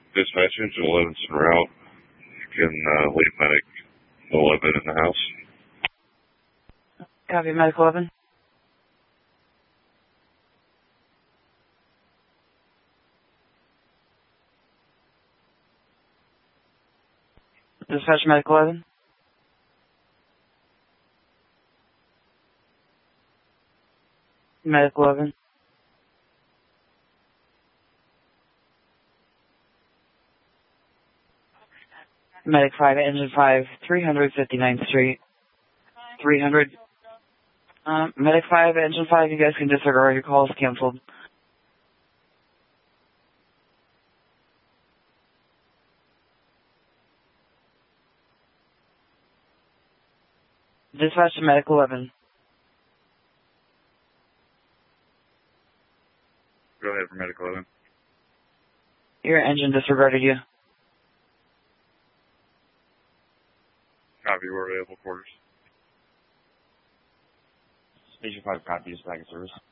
Dispatch engine 11's en route. You can leave medic 11 in the house. Copy, medic 11. Dispatch medic 11. Medic 11. Medic 5, engine 5, 359th Street. 300. Medic 5, engine 5, you guys can disregard your calls canceled. Dispatch to medic 11. Go ahead for medic 11. Your engine disregarded you. Copy, we're available quarters. Station 5 copy, dispatch service.